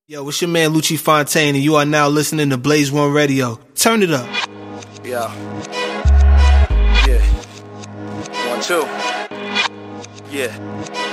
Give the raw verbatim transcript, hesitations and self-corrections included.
Yo, it's your man Lucci Fontaine, and you are now listening to Blaze One Radio. Turn it up. Yeah. Yeah. One, two. Yeah.